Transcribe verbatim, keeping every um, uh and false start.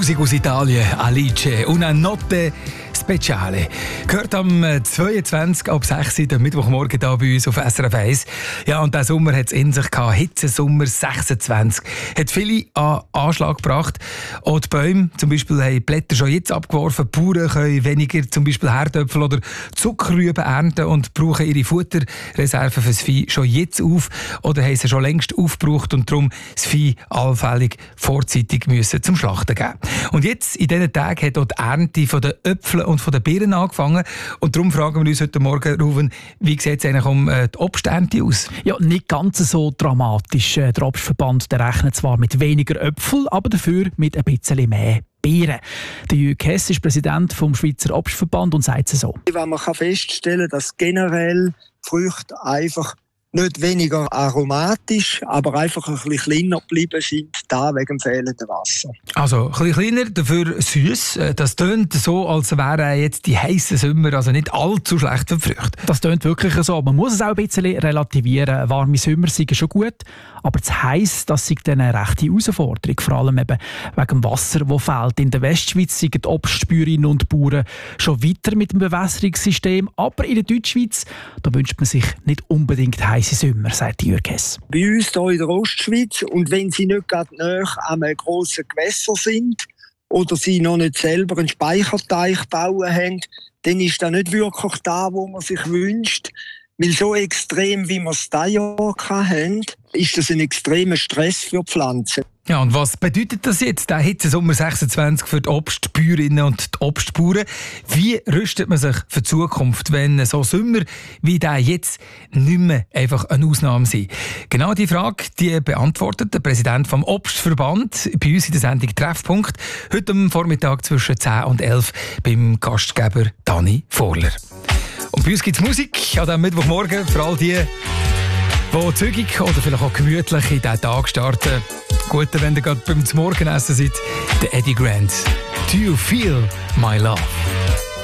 Musik aus Italien, Alice, una notte speciale. Gehört am zweiundzwanzig ab sechs Uhr, am Mittwochmorgen hier bei uns auf S R F eins. Ja, und der Sommer hat es in sich gehabt. Hitzesommer sechsundzwanzig. Hat viele an Anschlag gebracht. Auch die Bäume zum Beispiel haben die Blätter schon jetzt abgeworfen. Die Bauern können weniger zum Beispiel Herdöpfel oder Zuckerrüben ernten und brauchen ihre Futterreserven fürs Vieh schon jetzt auf oder haben sie schon längst aufgebraucht und darum das Vieh allfällig vorzeitig müssen zum Schlachten geben. Und jetzt, in diesen Tagen, hat auch die Ernte von den Äpfeln und von den Birnen angefangen. Und darum fragen wir uns heute Morgen, Ruven, wie sieht es eigentlich um äh, die Obsternte aus? Ja, nicht ganz so dramatisch. Der Obstverband der rechnet zwar mit weniger Äpfel, aber dafür mit ein bisschen mehr Beeren. Der Jürg Hess ist Präsident vom Schweizer Obstverband und sagt es so. Wenn man feststellen kann, dass generell Früchte einfach nicht weniger aromatisch, aber einfach ein bisschen kleiner geblieben sind, da wegen dem fehlenden Wasser. Also ein bisschen kleiner, dafür süß. Das tönt so, als wären jetzt die heissen Sommer also nicht allzu schlecht für die Früchte. Das tönt wirklich so. Man muss es auch ein bisschen relativieren. Warme Sommer sind schon gut, aber das heiss, das ist eine rechte Herausforderung. Vor allem eben wegen dem Wasser, das fehlt. In der Westschweiz sind die Obstbäuerinnen und Bauern schon weiter mit dem Bewässerungssystem, aber in der Deutschschweiz, da wünscht man sich nicht unbedingt heiß Sommer, sagt Jürg Hess. Bei uns hier in der Ostschweiz, und wenn sie nicht gerade nahe an einem grossen Gewässer sind oder sie noch nicht selber einen Speicherteich bauen haben, dann ist das nicht wirklich da, wo man sich wünscht. Weil so extrem, wie wir es dieses Jahr hatten, ist das ein extremer Stress für die Pflanzen. Ja, und was bedeutet das jetzt, der Hitzesommer sechsundzwanzig für die Obstbäuerinnen und die Obstbauern? Wie rüstet man sich für die Zukunft, wenn so Sommer wie der jetzt nicht mehr einfach eine Ausnahme sind? Genau die Frage, die beantwortet der Präsident vom Obstverband bei uns in der Sendung «Treffpunkt» heute am Vormittag zwischen zehn und elf beim Gastgeber Dani Vorler. Und bei uns gibt es Musik an diesem Mittwochmorgen für all die, die zügig oder vielleicht auch gemütlich in diesen Tag starten. Gut, wenn ihr gerade beim Morgenessen seid, der Eddie Grant. Do you feel my love?